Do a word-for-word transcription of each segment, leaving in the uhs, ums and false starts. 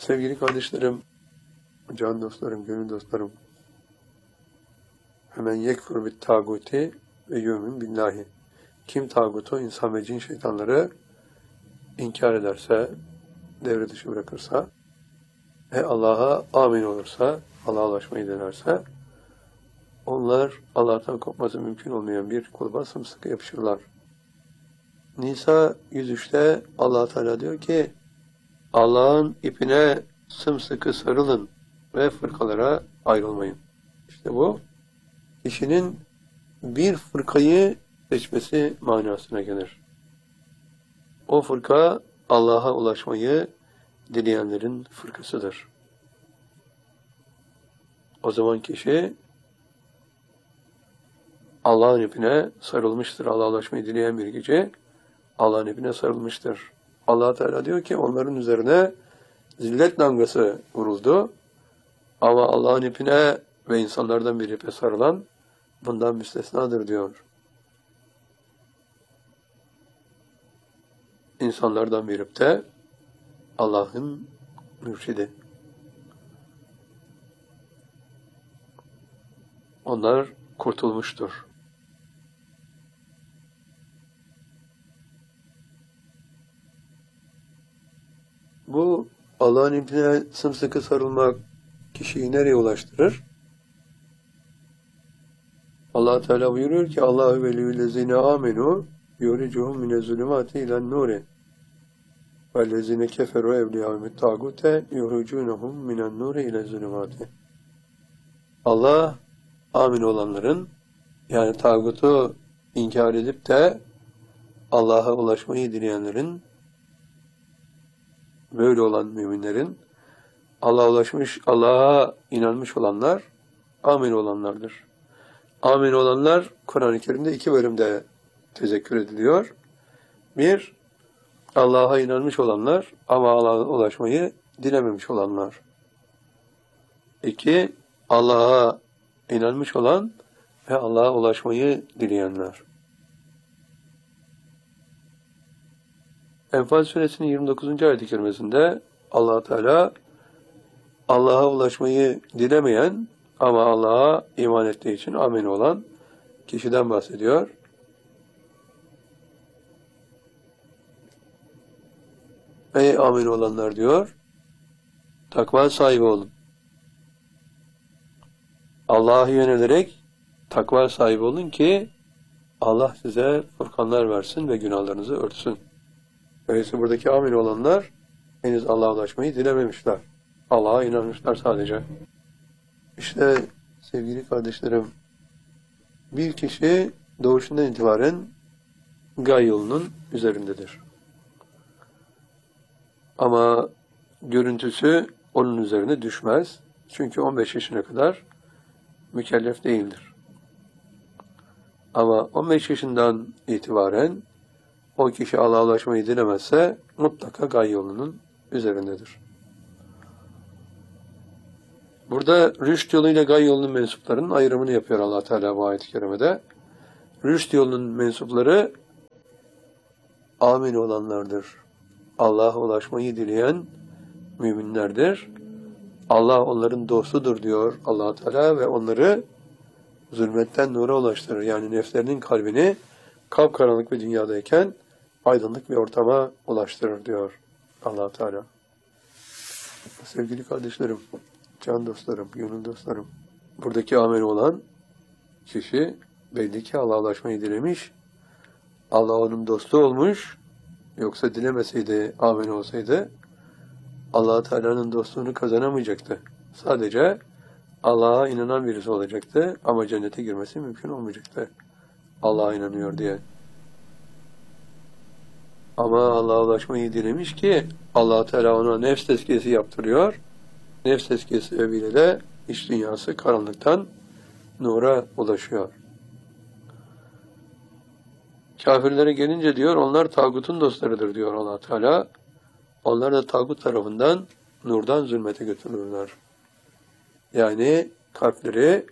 Sevgili kardeşlerim, can dostlarım, gönül dostlarım, hemen yekfur bit tağuti ve yu'min billahi. Kim tağutu, insan ve cin şeytanları inkar ederse, devre dışı bırakırsa ve Allah'a amin olursa, Allah'a ulaşmayı denerse, onlar Allah'tan kopması mümkün olmayan bir kulba sımsıkı yapışırlar. Nisa yüz üçte Allah Teala diyor ki, Allah'ın ipine sımsıkı sarılın ve fırkalara ayrılmayın. İşte bu, kişinin bir fırkayı seçmesi manasına gelir. O fırka, Allah'a ulaşmayı dileyenlerin fırkasıdır. O zaman kişi, Allah'ın ipine sarılmıştır. Allah'a ulaşmayı dileyen bir kişi, Allah'ın ipine sarılmıştır. Allah Teala diyor ki, onların üzerine zillet damgası vuruldu. Ama Allah'ın ipine ve insanlardan bir ipe sarılan bundan müstesnadır diyor. İnsanlardan bir ip de Allah'ın mürşidi. Onlar kurtulmuştur. Bu Allah'ın ipine sımsıkı sarılmak kişiyi nereye ulaştırır? Allah Teala buyuruyor ki Allahu veliyyullezine amenu yuricuhum minez-zulümati ilen-nuri vellezine keferu evliyâhumut tâgute yuhricûnehum minen-nuri ile-zulümati. Allah amin olanların, yani tağutu inkar edip de Allah'a ulaşmayı dileyenlerin, böyle olan müminlerin, Allah'a ulaşmış, Allah'a inanmış olanlar, amin olanlardır. Amin olanlar, Kur'an-ı Kerim'de iki bölümde tezekkür ediliyor. Bir, Allah'a inanmış olanlar ama Allah'a ulaşmayı dilememiş olanlar. İki, Allah'a inanmış olan ve Allah'a ulaşmayı dileyenler. Enfal suresinin yirmi dokuzuncu ayet-i kerimesinde Allah Teala Allah'a ulaşmayı dilemeyen ama Allah'a iman ettiği için amin olan kişiden bahsediyor. Ey amin olanlar diyor, takva sahibi olun. Allah'a yönelerek takva sahibi olun ki Allah size furkanlar versin ve günahlarınızı örtsün. Öyleyse buradaki amin olanlar henüz Allah'a ulaşmayı dilememişler. Allah'a inanmışlar sadece. İşte sevgili kardeşlerim, bir kişi doğuşundan itibaren gay yolunun üzerindedir. Ama görüntüsü onun üzerine düşmez. Çünkü on beş yaşına kadar mükellef değildir. Ama on beş yaşından itibaren o kişi Allah'a ulaşmayı dilemezse mutlaka gay yolunun üzerindedir. Burada rüşt yoluyla gay yolunun mensuplarının ayrımını yapıyor Allah Teala bu ayet-i kerimede. Rüşt yolunun mensupları amin olanlardır. Allah'a ulaşmayı dileyen müminlerdir. Allah onların dostudur diyor Allah Teala ve onları zulmetten nura ulaştırır. Yani nefslerinin kalbini kapkaranlık bir dünyadayken aydınlık bir ortama ulaştırır diyor Allah Teala. Sevgili kardeşlerim, can dostlarım, gönül dostlarım, buradaki amin olan kişi belli ki Allah'a ulaşmayı dilemiş, Allah onun dostu olmuş, yoksa dilemeseydi, amin olsaydı, Allah Teala'nın dostluğunu kazanamayacaktı. Sadece Allah'a inanan birisi olacaktı ama cennete girmesi mümkün olmayacaktı. Allah'a inanıyor diye. Ama Allah'a ulaşmayı dilemiş ki Allah Teala ona nefs tezkiyesi yaptırıyor. Nefs tezkiyesi sebebiyle de iç dünyası karanlıktan nura ulaşıyor. Kafirlere gelince diyor, onlar tağutun dostlarıdır diyor Allah Teala. Onlar da tağut tarafından nurdan zulmete götürülürler. Yani kalpleri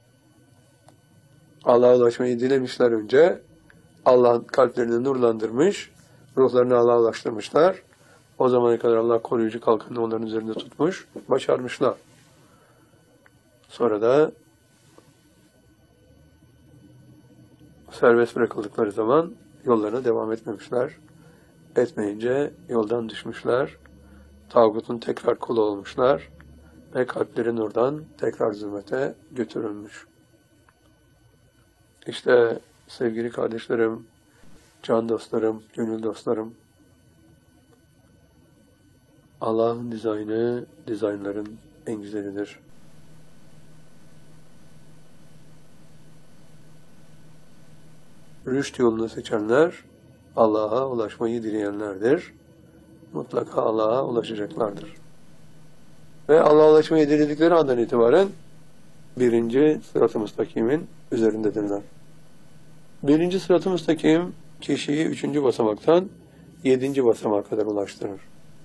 Allah'a ulaşmayı dilemişler önce. Allah kalplerini nurlandırmış, ruhlarını Allah'a ulaştırmışlar. O zamana kadar Allah koruyucu kalkanını onların üzerinde tutmuş, başarmışlar. Sonra da serbest bırakıldıkları zaman yollarına devam etmemişler. Etmeyince yoldan düşmüşler. Tağutun tekrar kulu olmuşlar ve kalplerin oradan tekrar zulmete götürülmüş. İşte sevgili kardeşlerim, can dostlarım, gönül dostlarım, Allah'ın dizaynı, dizaynların en güzelidir. Rüşt yolunu seçenler, Allah'a ulaşmayı dileyenlerdir. Mutlaka Allah'a ulaşacaklardır. Ve Allah'a ulaşmayı diledikleri andan itibaren birinci sırat-ı müstakimin üzerindedirler. Birinci sırat-ı müstakim kişiyi üçüncü basamaktan yedinci basamağa kadar ulaştırır.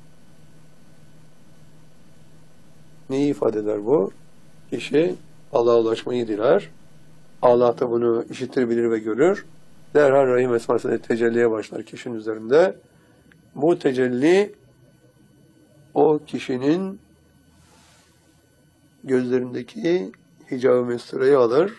Neyi ifade eder bu? Kişi Allah'a ulaşmayı diler. Allah da bunu işitir, bilir ve görür. Derhal Rahim esmasıyla tecelliye başlar kişinin üzerinde. Bu tecelli o kişinin gözlerindeki hicab-ı mesturayı alır.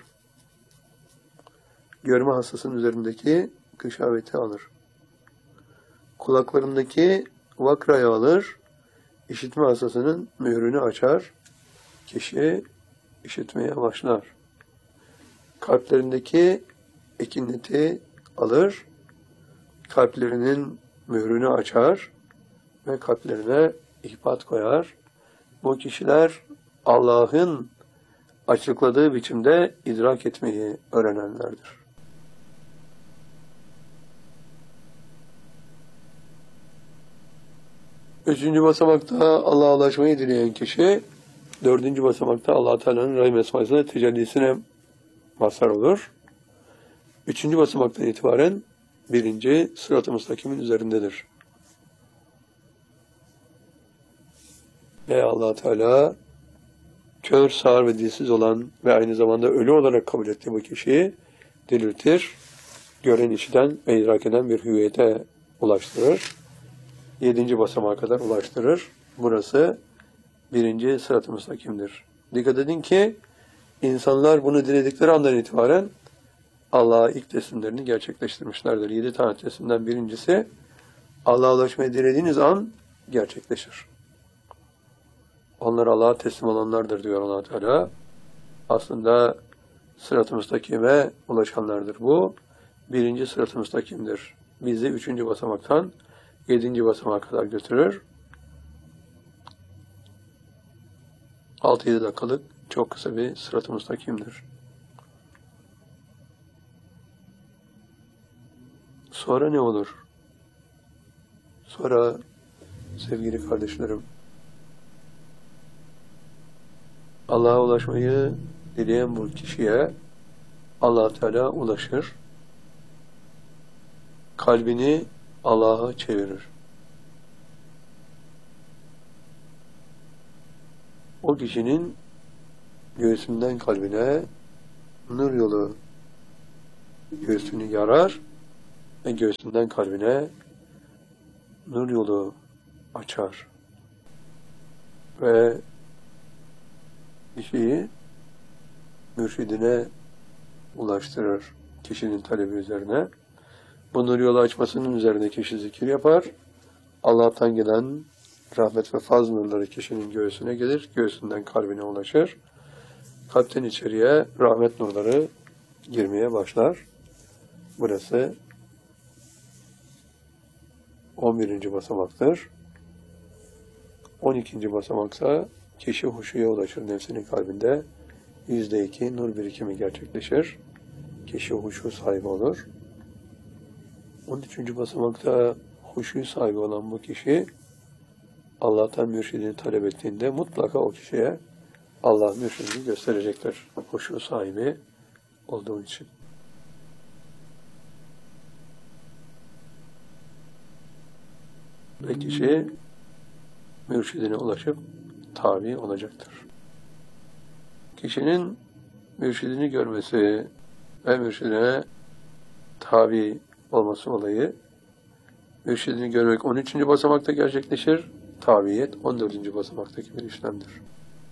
Görme hastasının üzerindeki gışaveti alır. Kulaklarındaki vakrayı alır. İşitme hastasının mührünü açar. Kişi işitmeye başlar. Kalplerindeki ekineti alır. Kalplerinin mührünü açar ve kalplerine ihbat koyar. Bu kişiler Allah'ın açıkladığı biçimde idrak etmeyi öğrenenlerdir. Üçüncü basamakta Allah'a ulaşmayı dileyen kişi, dördüncü basamakta Allah Teala'nın Rahim esmasıyla tecellisine mazhar olur. Üçüncü basamaktan itibaren birinci sırat-ı müstakimin üzerindedir. Ve Allah Teala kör, sağır ve dilsiz olan ve aynı zamanda ölü olarak kabul ettiği bu kişiyi diriltir, gören, işiten ve idrak eden bir hüviyete ulaştırır. Yedinci basamağa kadar ulaştırır. Burası birinci sırat-ı müstakimdir. Dikkat edin ki insanlar bunu diledikleri andan itibaren Allah'a ilk teslimlerini gerçekleştirmişlerdir. Yedi tane teslimden birincisi Allah'a ulaşmayı dilediğiniz an gerçekleşir. Onlar Allah'a teslim olanlardır diyor Allah Teala. Aslında sırat-ı müstakime ulaşanlardır bu. Birinci sırat-ı müstakimdir. Bizi üçüncü basamaktan yedinci basamağa kadar götürür. altı yedi dakikalık çok kısa bir sırat-ı müstakimdir. Sonra ne olur? Sonra sevgili kardeşlerim, Allah'a ulaşmayı dileyen bu kişiye Allah Teala ulaşır. Kalbini Allah'a çevirir. O kişinin göğsünden kalbine nur yolu göğsünü yarar ve göğsünden kalbine nur yolu açar. Ve kişiyi mürşidine ulaştırır kişinin talebi üzerine. Bu nur yolu açmasının üzerine kişi zikir yapar. Allah'tan gelen rahmet ve faz nurları kişinin göğsüne gelir. Göğsünden kalbine ulaşır. Kalpten içeriye rahmet nurları girmeye başlar. Burası on birinci basamaktır. on ikinci basamaksa kişi huşuya ulaşır nefsinin kalbinde. yüzde iki nur birikimi gerçekleşir. Kişi huşu sahibi olur. on üçüncü basamakta huşu sahibi olan bu kişi Allah'tan mürşidini talep ettiğinde mutlaka o kişiye Allah mürşidini gösterecektir. Huşu sahibi olduğu için. Ve kişi mürşidine ulaşıp tabi olacaktır. Kişinin mürşidini görmesi ve mürşidine tabi olması olayı Mürşidini görmek on üçüncü basamakta gerçekleşir. Tabiyet on dördüncü basamaktaki bir işlemdir.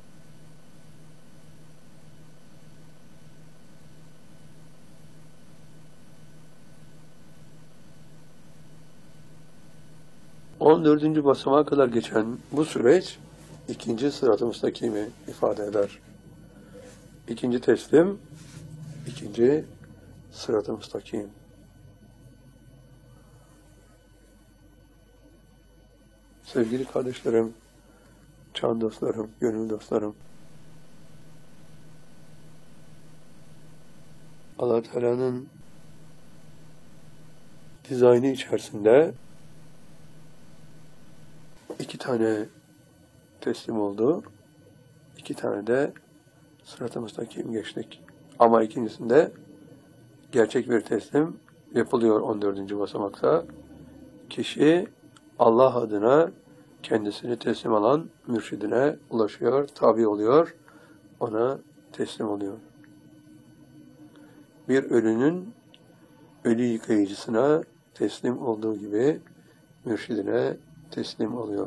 on dördüncü basamağa kadar geçen bu süreç ikinci sırat-ı müstakimi ifade eder. İkinci teslim, ikinci sırat-ı müstakim. Sevgili kardeşlerim, can dostlarım, gönül dostlarım, Allah Teala'nın dizaynı içerisinde iki tane teslim oldu, iki tane de sırat-ı müstakim geçtik. Ama ikincisinde gerçek bir teslim yapılıyor on dördüncü basamakta. Kişi Allah adına kendisini teslim alan mürşidine ulaşıyor, tabi oluyor, ona teslim oluyor. Bir ölünün ölü yıkayıcısına teslim olduğu gibi mürşidine teslim oluyor.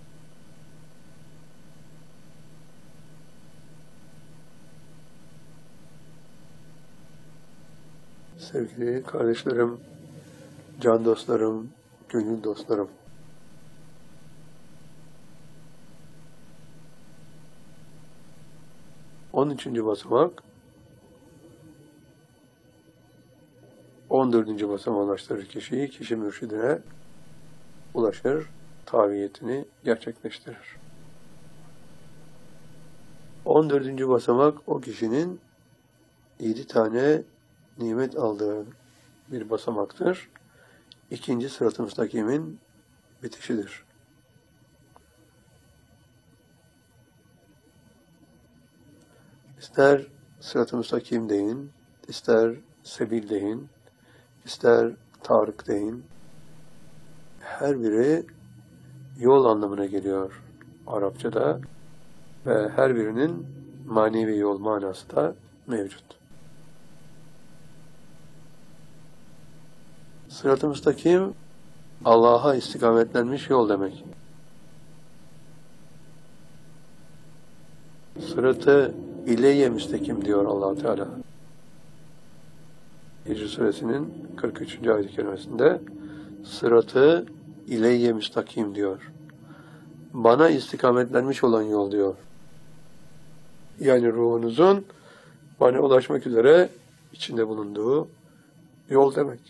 Sevgili kardeşlerim, can dostlarım, gönül dostlarım, on üçüncü basamak on dördüncü basamağa ulaştırır kişiyi, kişi mürşidine ulaşır, taviyetini gerçekleştirir. on dördüncü basamak o kişinin yedi tane nimet aldığı bir basamaktır. İkinci sırat-ı müstakimin bitişidir. İster sırat-ı müstakim deyin, ister sebil deyin, ister tarık deyin. Her biri yol anlamına geliyor Arapçada ve her birinin manevi yol manası da mevcut. Sırat-ı müstakim Allah'a istikametlenmiş yol demek. Sırat-ı ileyye müstakim diyor Allah Teala. Hicr suresinin kırk üçüncü ayet-i kerimesinde sırat-ı ileyye müstakim diyor. Bana istikametlenmiş olan yol diyor. Yani ruhunuzun bana ulaşmak üzere içinde bulunduğu yol demek.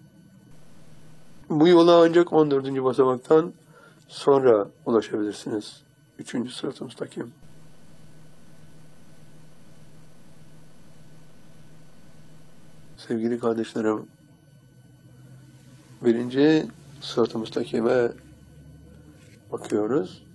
Bu yola ancak on dördüncü basamaktan sonra ulaşabilirsiniz. Üçüncü sırat-ı müstakim. Sevgili kardeşlerim, birinci sırat-ı müstakime bakıyoruz.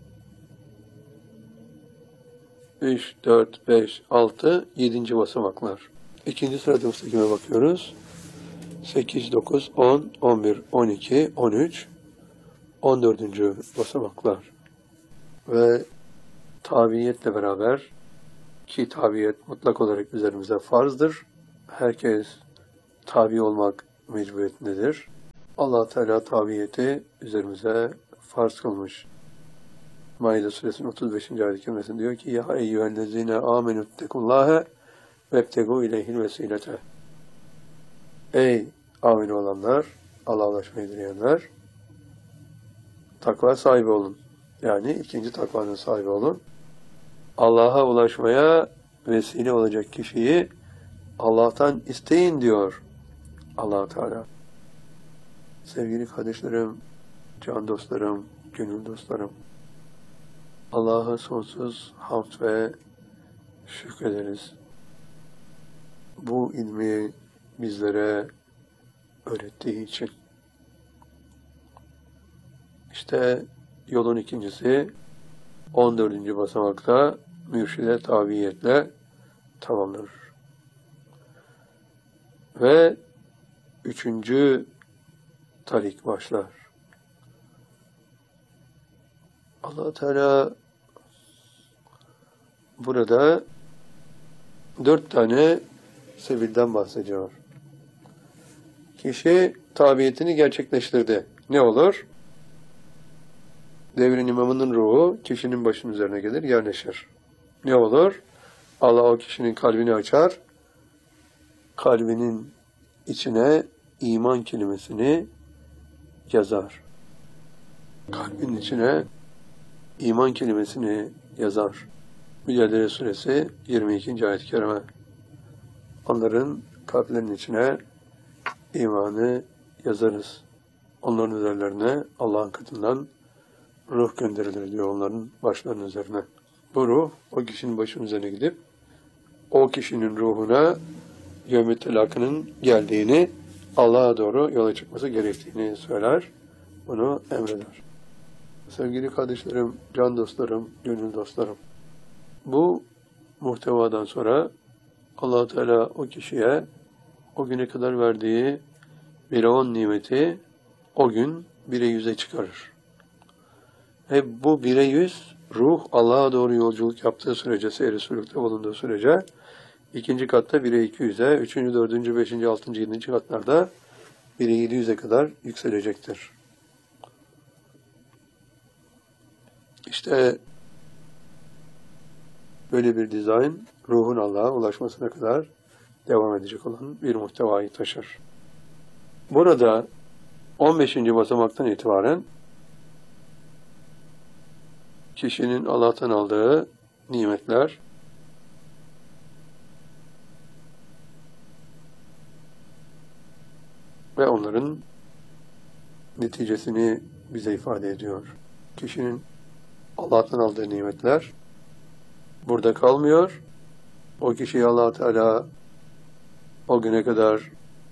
üç, dört, beş, altı, yedinci basamaklar. İkinci sırat-ı müstakime bakıyoruz. sekiz, dokuz, on, on bir, on iki, on üç, on dördüncü basamaklar. Ve tabiiyetle beraber, ki tabiiyet mutlak olarak üzerimize farzdır. Herkes tabi olmak mecburiyetindedir. Allah Teala tabiyeti üzerimize farz kılmış. Maide suresinin otuz beşinci ayet-i kerimesinde diyor ki: "Ya eyyühellezine amenüttekullâhe vebtegû ileyhil vesilete." Ey amin olanlar, Allah'a ulaşmayı dileyenler, takva sahibi olun. Yani ikinci takvanın sahibi olun. Allah'a ulaşmaya vesile olacak kişiyi Allah'tan isteyin diyor Allah Teala. Sevgili kardeşlerim, can dostlarım, gönül dostlarım, Allah'a sonsuz hamd ve şükrederiz. Bu ilmi bizlere öğrettiği için. İşte yolun ikincisi on dördüncü basamakta mürşide tabiiyetle tamamlanır. Ve üçüncü tarik başlar. Allah Teala burada dört tane sebilden bahsediyor. Kişi tabiyetini gerçekleştirdi. Ne olur? Devrin imamının ruhu kişinin başının üzerine gelir, yerleşir. Ne olur? Allah o kişinin kalbini açar, kalbinin içine iman kelimesini yazar. Kalbin içine iman kelimesini yazar. Mücadele Suresi yirmi ikinci ayet-i kerime. Onların kalplerinin içine imanı yazarız. Onların üzerlerine Allah'ın katından ruh gönderilir diyor onların başlarının üzerine. Bu ruh o kişinin başının üzerine gidip o kişinin ruhuna yevm-i telakının geldiğini, Allah'a doğru yola çıkması gerektiğini söyler. Bunu emreder. Sevgili kardeşlerim, can dostlarım, gönül dostlarım. Bu muhtevadan sonra Allah Teala o kişiye o güne kadar verdiği bire on nimeti o gün bire yüze çıkarır. Ve bu bire yüz ruh Allah'a doğru yolculuk yaptığı sürece, seyri sülükte bulunduğu sürece ikinci katta bire iki yüze, üçüncü, dördüncü, beşinci, altıncı, yedinci katlarda bire yedi yüze kadar yükselecektir. İşte böyle bir dizayn ruhun Allah'a ulaşmasına kadar devam edecek olan bir muhtevayı taşır. Burada on beşinci basamaktan itibaren kişinin Allah'tan aldığı nimetler ve onların neticesini bize ifade ediyor. Kişinin Allah'tan aldığı nimetler burada kalmıyor. O kişiyi Allah Teala o güne kadar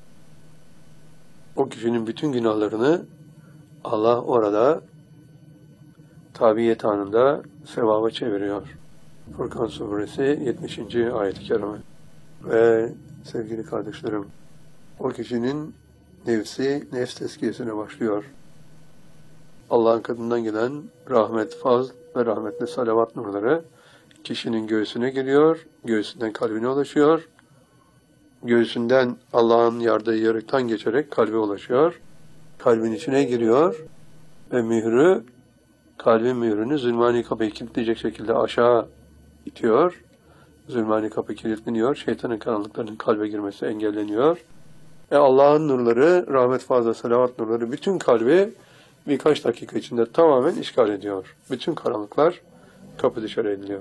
o kişinin bütün günahlarını Allah orada tabiyet anında sevaba çeviriyor. Furkan Suresi yetmişinci ayet-i kerime. Ve sevgili kardeşlerim, o kişinin nefsi nefs tezkiyesine başlıyor. Allah'ın katından gelen rahmet, fazl ve rahmetli salavat nurları kişinin göğsüne geliyor, göğsünden kalbine ulaşıyor. Göğsünden Allah'ın yardığı yarıktan geçerek kalbe ulaşıyor. Kalbin içine giriyor ve mührü, kalbin mührünü zulmani kapıyı kilitleyecek şekilde aşağı itiyor. Zulmani kapı kilitleniyor, şeytanın karanlıklarının kalbe girmesi engelleniyor. Ve Allah'ın nurları, rahmet, fazla salavat nurları bütün kalbi birkaç dakika içinde tamamen işgal ediyor. Bütün karanlıklar kapı dışarı ediliyor.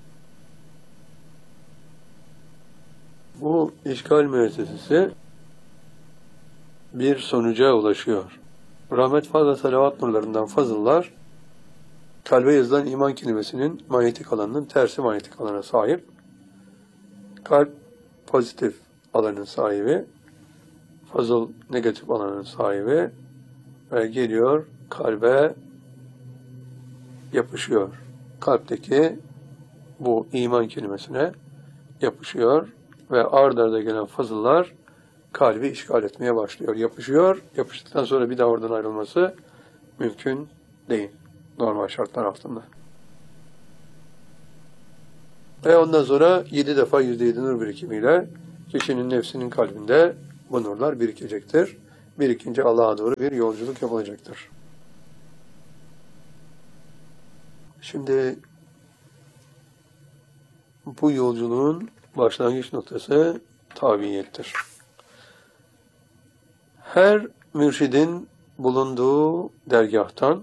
Bu işgal müessesesi bir sonuca ulaşıyor. Rahmet, fazla salavat nurlarından fazıllar, kalbe yazılan iman kelimesinin manyetik alanının tersi manyetik alana sahip. Kalp pozitif alanın sahibi, fazıl negatif alanın sahibi ve geliyor kalbe yapışıyor. Kalpteki bu iman kelimesine yapışıyor ve ard arda gelen fazıllar kalbi işgal etmeye başlıyor. Yapışıyor, yapıştıktan sonra bir daha oradan ayrılması mümkün değil normal şartlar altında. Ve ondan sonra yedi defa yüzde yedi nur birikimiyle kişinin nefsinin kalbinde bu nurlar birikecektir. Birikince Allah'a doğru bir yolculuk yapılacaktır. Şimdi bu yolculuğun başlangıç noktası tabiyettir. Her mürşidin bulunduğu dergâhtan,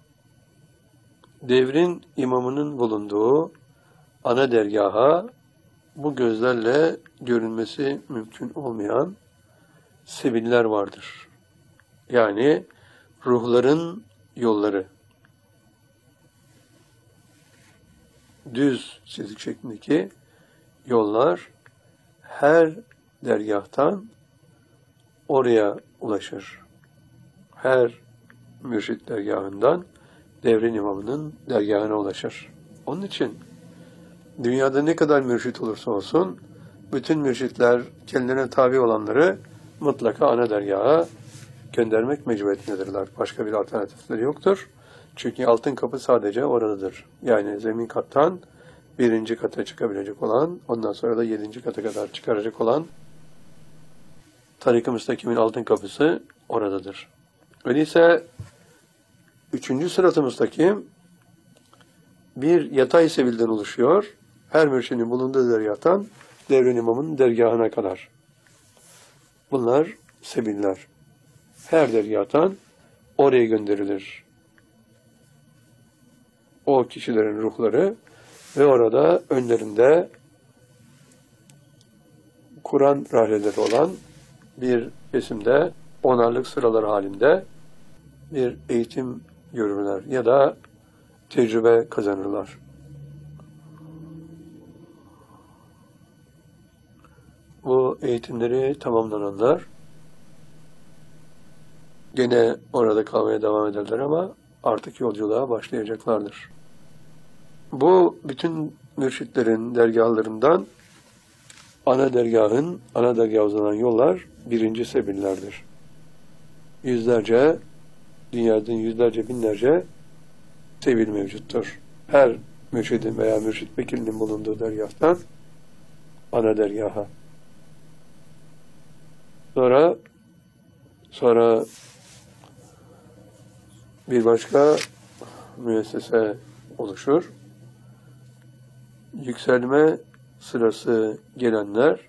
devrin imamının bulunduğu ana dergaha bu gözlerle görünmesi mümkün olmayan sebiller vardır. Yani ruhların yolları. Düz çizik şeklindeki yollar her dergâhtan oraya ulaşır. Her mürşit dergâhından devrin imamının dergâhına ulaşır. Onun için dünyada ne kadar mürşit olursa olsun bütün mürşitler kendilerine tabi olanları mutlaka ana dergaha göndermek mecburiyetindedirler. Başka bir alternatifleri yoktur. Çünkü altın kapı sadece oradadır. Yani zemin kattan birinci kata çıkabilecek olan, ondan sonra da yedinci kata kadar çıkaracak olan Tarik-ı Müstakim'in altın kapısı oradadır. Öyleyse üçüncü sırat-ı müstakim bir yatay sebilden oluşuyor. Her mürşidin bulunduğu dergâhtan Devran İmam'ın dergâhına kadar. Bunlar sebiller. Her dergâhtan oraya gönderilir o kişilerin ruhları ve orada önlerinde Kur'an rahleleri olan bir kesimde onarlık sıralar halinde bir eğitim görürler ya da tecrübe kazanırlar. Bu eğitimleri tamamlananlar gene orada kalmaya devam ederler ama artık yolculuğa başlayacaklardır. Bu bütün mürşitlerin dergahlarından ana dergahın, ana dergaha uzanan yollar birinci sebillerdir. Yüzlerce, dünyada yüzlerce, binlerce sebil mevcuttur. Her mürşidin veya mürşit vekilinin bulunduğu dergahtan ana dergaha. Sonra sonra bir başka müessese oluşur. Yükselme sırası gelenler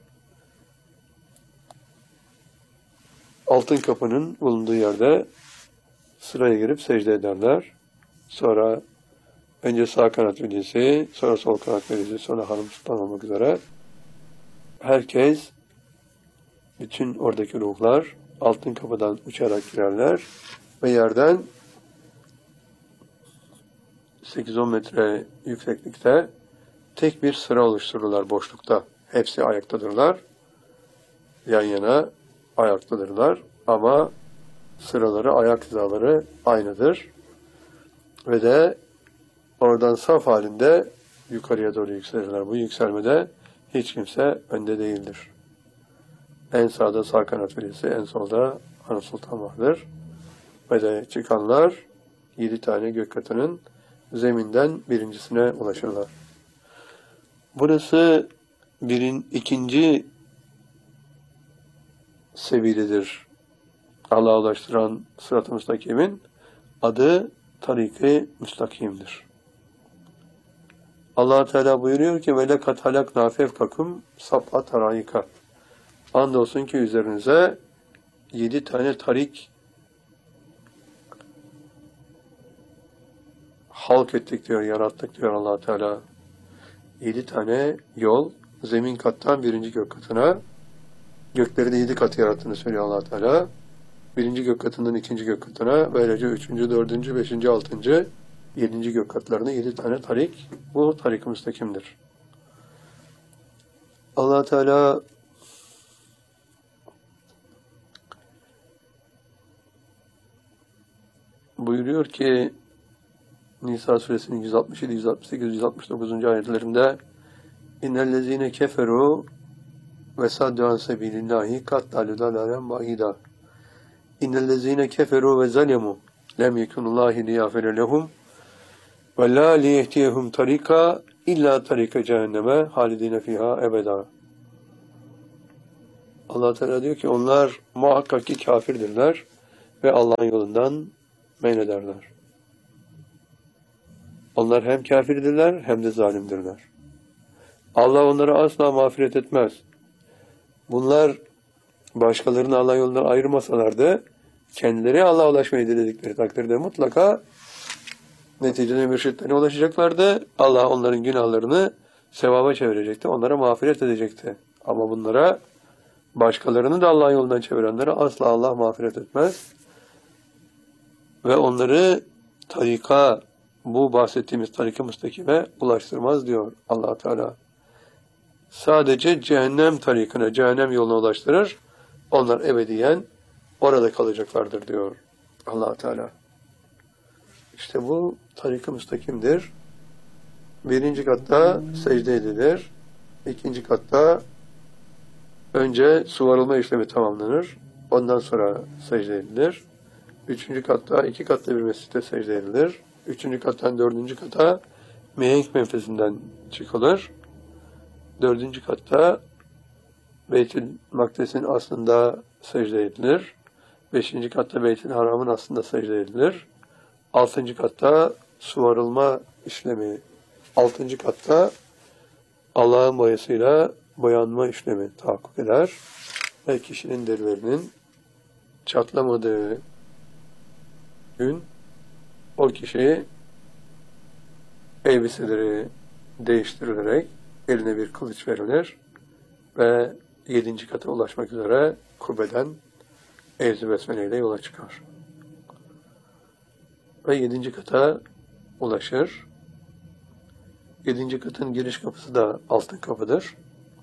altın kapının bulunduğu yerde sıraya girip secde ederler. Sonra önce sağ kanat velisi, sonra sol kanat velisi, sonra hanım sultan olmak üzere herkes, bütün oradaki ruhlar altın kapıdan uçarak girerler ve yerden sekiz on metre yükseklikte tek bir sıra oluştururlar boşlukta. Hepsi ayaktadırlar. Yan yana ayaktadırlar. Ama sıraları, ayak hizaları aynıdır. Ve de oradan saf halinde yukarıya doğru yükselirler. Bu yükselmede hiç kimse önde değildir. En sağda sağ kanat velisi, en solda Hanım Sultan vardır. Ve de çıkanlar yedi tane gök katının zeminden birincisine ulaşırlar. Burası birin ikinci sebilidir. Allah'a ulaştıran sırat-ı müstakimin adı tarik-i müstakimdir. Allah Teala buyuruyor ki وَلَكَدْ هَلَكْنَا فَوْقَكُمْ سَبْعَ طَرَائِقَ Andolsun ki üzerinize yedi tane tarik halk ettik diyor, yarattık diyor Allah Teala. Yedi tane yol, zemin kattan birinci gök katına, gökleri de yedi kat yarattığını söylüyor Allah Teala. Birinci gök katından ikinci gök katına, böylece üçüncü, dördüncü, beşinci, altıncı, yedinci gök katlarına yedi tane tarik. Bu tarik-i müstakimdir. Allah Teala buyuruyor ki Nisa suresinin yüz altmış yedi, yüz altmış sekiz, yüz altmış dokuzuncu ayetlerinde İnnellezîne keferû ve saddu an sebilillâhi kattalu dalâlen ba'îdâ İnnellezîne keferû ve zalemû lem yekunullâhi liyâfere lehum ve lâ liyehtiyehum tarîkâ illâ tarîka cehenneme hâlidîne fîhâ ebedâ. Allah Teala diyor ki onlar muhakkak ki kafirdirler ve Allah'ın yolundan men ederler. Onlar hem kafirdirler hem de zalimdirler. Allah onları asla mağfiret etmez. Bunlar başkalarını Allah yolundan ayırmasalardı, kendileri Allah'a ulaşmayı diledikleri takdirde mutlaka neticede mürşitlerine ulaşacaklardı. Allah onların günahlarını sevaba çevirecekti, onlara mağfiret edecekti. Ama bunlara, başkalarını da Allah'ın yolundan çevirenlere asla Allah mağfiret etmez. Ve onları tarika, bu bahsettiğimiz tarik-i müstakime ulaştırmaz diyor Allah Teala. Sadece cehennem tarikine, cehennem yoluna ulaştırır. Onlar ebediyen orada kalacaklardır diyor Allah Teala. İşte bu tarik-i müstakimdir. Birinci katta secde edilir. İkinci katta önce suvarılma işlemi tamamlanır. Ondan sonra secde edilir. Üçüncü katta iki katlı bir mescitte secde edilir. Üçüncü kattan dördüncü kata mihenk menfesinden çıkılır. Dördüncü katta Beytül Makdes'in aslında secde edilir. Beşinci katta Beyt-i Haram'ın aslında secde edilir. Altıncı katta suvarılma işlemi. Altıncı katta Allah'ın boyasıyla boyanma işlemi tahakkuk eder. Ve kişinin derilerinin çatlamadığı gün o kişi elbiseleri değiştirilerek eline bir kılıç verilir ve yedinci kata ulaşmak üzere kubbeden Evz-i Besmele ile yola çıkar. Ve yedinci kata ulaşır. Yedinci katın giriş kapısı da altın kapıdır.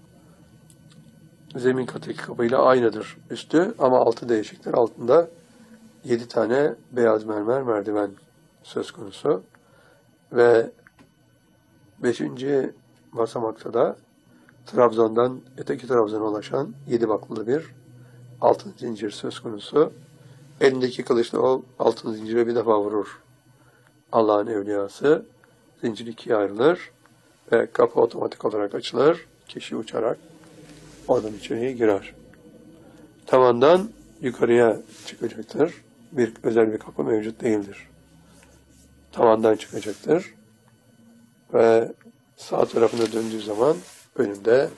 Zemin kattaki kapıyla aynıdır üstü ama altı değişiktir. Altında yedi tane beyaz mermer merdiven söz konusu. Ve beşinci basamakta da Trabzon'dan öteki Trabzon'a ulaşan yedi baklılı bir altın zincir söz konusu. Elindeki kılıçla o altın zincire bir defa vurur Allah'ın evliyası. Zincir ikiye ayrılır ve kapı otomatik olarak açılır. Kişi uçarak oradan içeriye girer. Tavandan yukarıya çıkacaktır. Bir özel bir kapı mevcut değildir. Tavandan çıkacaktır. Ve sağ tarafına döndüğü zaman önünde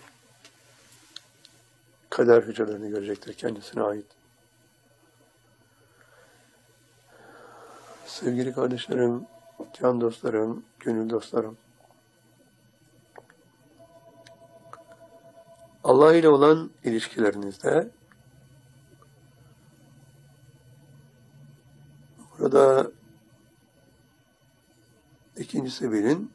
kader hücrelerini görecektir kendisine ait. Sevgili kardeşlerim, can dostlarım, gönül dostlarım. Allah ile olan ilişkilerinizde burada ikinci sebenin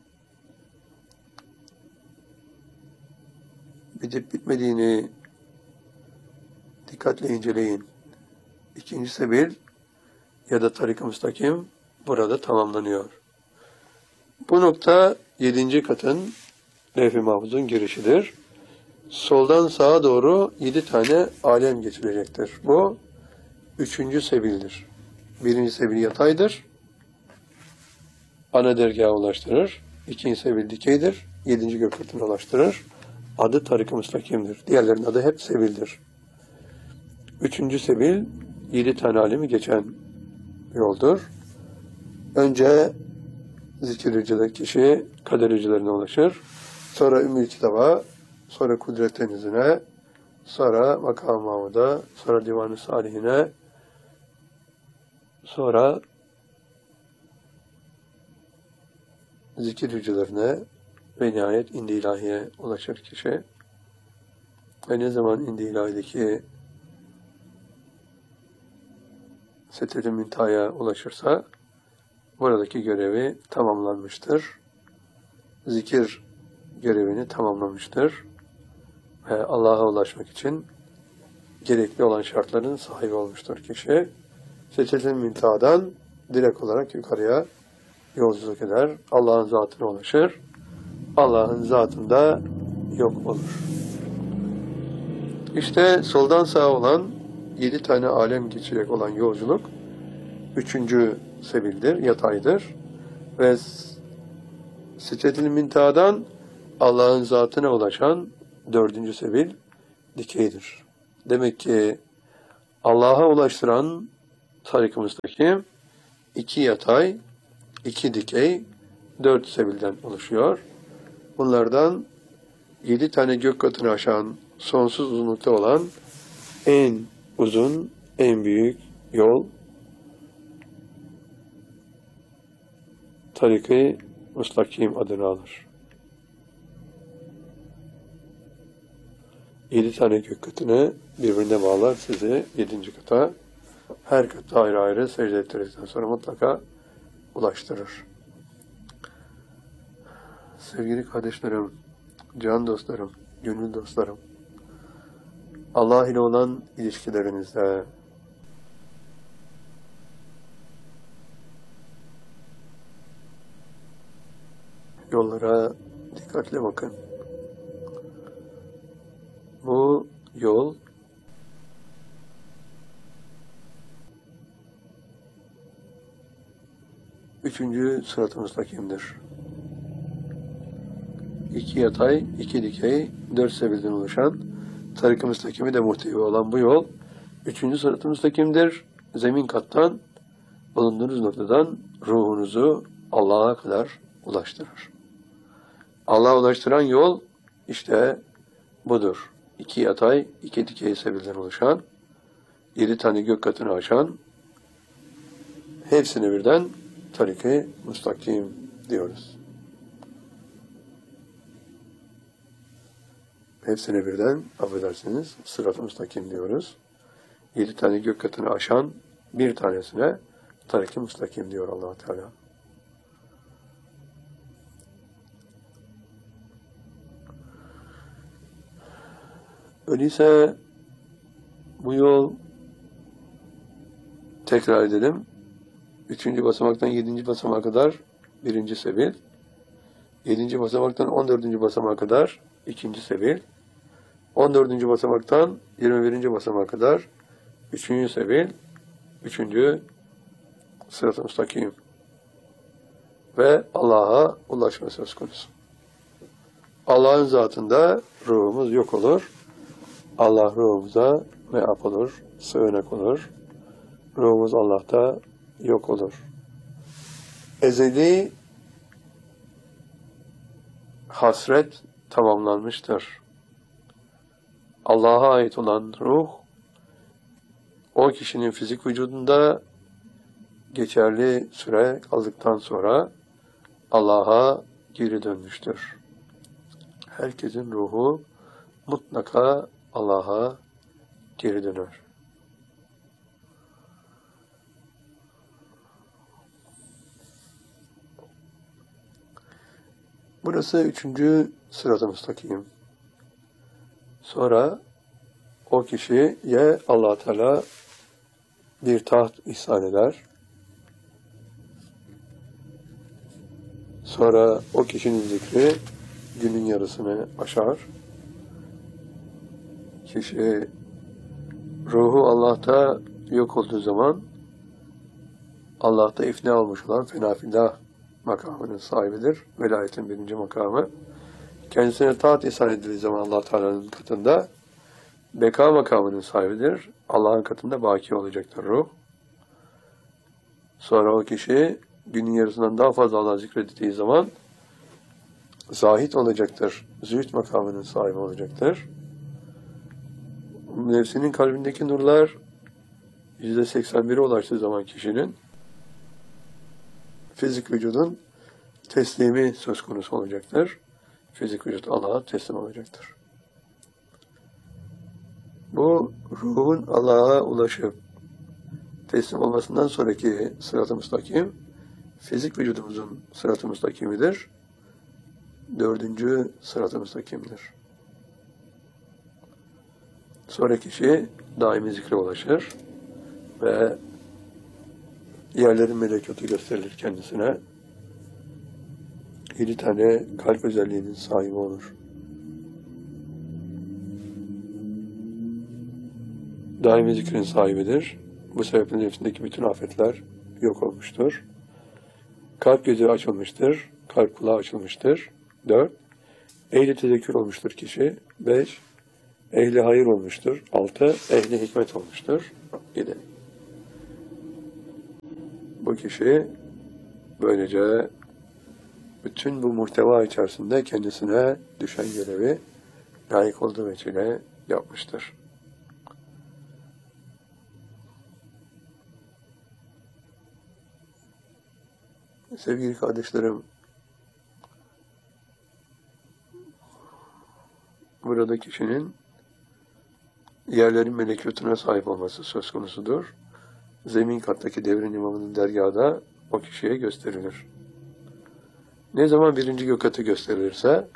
bitip bitmediğini dikkatle inceleyin. İkinci sebil ya da tarik-ı müstakim burada tamamlanıyor. Bu nokta yedinci katın Levh-i Mahfuz'un girişidir. Soldan sağa doğru yedi tane alem geçilecektir. Bu üçüncü sebildir. Birinci sebil yataydır. Ana dergaha ulaştırır. İkinci sebil dikeydir. Yedinci gökkurtuna ulaştırır. Adı tarik-ı müstakimdir. Diğerlerinin adı hep sebildir. Üçüncü sebil yedi tane alemi geçen yoldur. Önce zikir hücrede kişi kader hücrelerine ulaşır. Sonra Ümmü Kitaba, sonra Kudret Denizi'ne, sonra Makam-ı Mahmud'a, sonra Divan-ı Salihine, sonra zikir hücrelerine ve nihayet indi ilahiye ulaşır kişi. Ve ne zaman indi ilahideki Setre-i Müntaha'ya ulaşırsa buradaki görevi tamamlanmıştır. Zikir görevini tamamlamıştır. Ve Allah'a ulaşmak için gerekli olan şartların sahibi olmuştur kişi. Setre-i Müntaha'dan direkt olarak yukarıya yolculuk eder. Allah'ın zatına ulaşır. Allah'ın zatında yok olur. İşte soldan sağa olan yedi tane alem geçecek olan yolculuk üçüncü sebildir, yataydır. Ve Sitre-i Müntaha'dan Allah'ın zatına ulaşan dördüncü sebil dikeydir. Demek ki Allah'a ulaştıran tarik-ı müstakim iki yatay, iki dikey, dört sebilden oluşuyor. Bunlardan yedi tane gök katını aşan sonsuz uzunlukta olan en uzun, en büyük yol tarik-i müstakim adını alır. Yedi tane gök katını birbirine bağlar sizi yedinci kata. Her katta ayrı ayrı secde ettirdikten sonra mutlaka ulaştırır. Sevgili kardeşlerim, can dostlarım, gönül dostlarım, Allah ile olan ilişkilerinizde yollara dikkatle bakın. Bu yol üçüncü sırat-ı müstakimdir. İki yatay, iki dikey, dört sebilden oluşan tarik-ı müstakimi de muhtevi olan bu yol Üçüncü sırat-ı müstakimdir. Zemin kattan, bulunduğunuz noktadan ruhunuzu Allah'a kadar ulaştırır. Allah'a ulaştıran yol işte budur. İki yatay, iki dikey sebeplerden oluşan, yedi tane gök katını aşan, hepsini birden tarik-i müstakim diyoruz. Hepsine birden, affedersiniz, sırat-ı müstakim diyoruz. Yedi tane gök katını aşan bir tanesine tarik-i müstakim diyor Allah Teala. Öyleyse bu yol, tekrar edelim. Üçüncü basamaktan yedinci basamağa kadar birinci sebil. Yedinci basamaktan on dördüncü basamağa kadar ikinci sebil. On dördüncü basamaktan yirmi birinci basamağa kadar üçüncü sebil. Üçüncü sırat-ı müstakim. Ve Allah'a ulaşma söz konusu. Allah'ın zatında ruhumuz yok olur. Allah ruhumuza meap olur, sığınak olur. Ruhumuz Allah'ta yok olur. Ezeli hasret tamamlanmıştır. Allah'a ait olan ruh, o kişinin fizik vücudunda geçerli süre kaldıktan sonra Allah'a geri dönmüştür. Herkesin ruhu mutlaka Allah'a geri döner. Burası üçüncü sırat-ı müstakim. Sonra o kişiye Allah Teala bir taht ihsan eder. Sonra o kişinin zikri günün yarısını aşar. Kişi ruhu Allah'ta yok olduğu zaman Allah'ta ifna olmuş olan fenafillah makamının sahibidir. Velayetin birinci makamı. Kendisine taat ihsan edildiği zaman Allah Teala'nın katında beka makamının sahibidir. Allah'ın katında baki olacaktır ruh. Sonra o kişi günün yarısından daha fazla Allah zikredildiği zaman zahid olacaktır. Zühd makamının sahibi olacaktır. Nefsinin kalbindeki nurlar yüzde seksen bire ulaştığı zaman kişinin fizik vücudun teslimi söz konusu olacaktır. Fizik vücut Allah'a teslim olacaktır. Bu ruhun Allah'a ulaşıp teslim olmasından sonraki sırat-ı müstakim, fizik vücudumuzun sırat-ı müstakimidir. Dördüncü sırat-ı müstakimdir. Sonra kişi daimi zikre ulaşır ve yerlerin melekûtu gösterilir kendisine. Yedi tane kalp özelliğinin sahibi olur. Daimi zikrin sahibidir. Bu sebeple nefsindeki bütün afetler yok olmuştur. Kalp gözü açılmıştır. Kalp kulağı açılmıştır. Dört. Ehli tezekkür olmuştur kişi. Beş. Ehli hayır olmuştur. Altı. Ehli hikmet olmuştur. Yedi. Bu kişi böylece bütün bu muhteva içerisinde kendisine düşen görevi layık olduğu vecihle yapmıştır. Sevgili kardeşlerim, burada kişinin yerlerin melekûtuna sahip olması söz konusudur. Zemin kattaki devrin imamının dergahında o kişiye gösterilir. Ne zaman birinci gök katı gösterilirse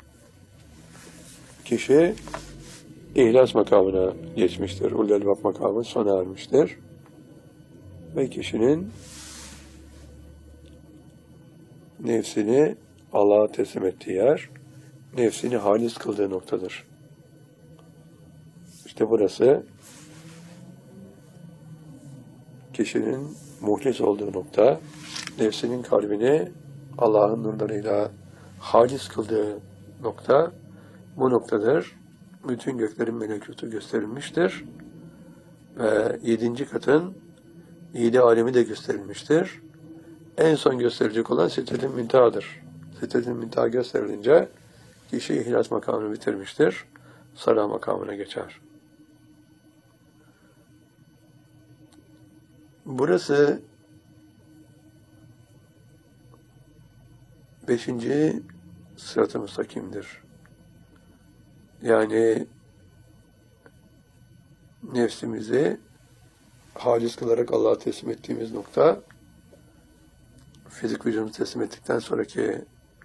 kişi ihlas makamına geçmiştir. Ulul elbab makamı sona ermiştir. Ve kişinin nefsini Allah'a teslim ettiği yer, nefsini halis kıldığı noktadır. İşte burası kişinin muhlis olduğu nokta, nefsinin kalbini Allah'ın nurlarıyla halis kıldığı nokta, bu noktadır. Bütün göklerin melekûtu gösterilmiştir. Ve yedinci katın iyide alemi de gösterilmiştir. En son gösterilecek olan Sidret-i Münteha'dır. Sidret-i Münteha gösterilince kişi ihlas makamını bitirmiştir. Sala makamına geçer. Burası beşinci sırat-ı müstakimdir. Yani nefsimizi halis kılarak Allah'a teslim ettiğimiz nokta, fizik vücudumuzu teslim ettikten sonraki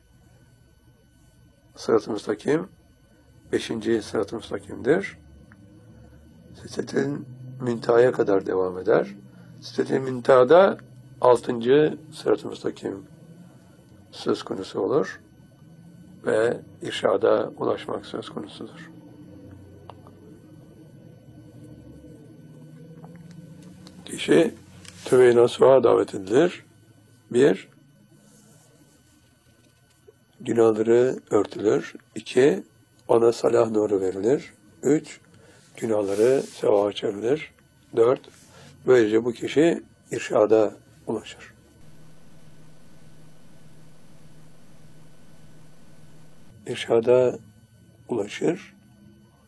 sırat-ı müstakim, beşinci sırat-ı müstakimdir. Sidret-i Münteha'ya kadar devam eder. Sidret-i Münteha'da altıncı sırat-ı müstakim söz konusu olur ve irşada ulaşmak söz konusudur. Kişi tövbe-i nasuha davet edilir. Bir, günahları örtülür. İki, ona salah nuru verilir. Üç, günahları sevaba çevrilir. Dört, böylece bu kişi irşada ulaşır. İrşada ulaşır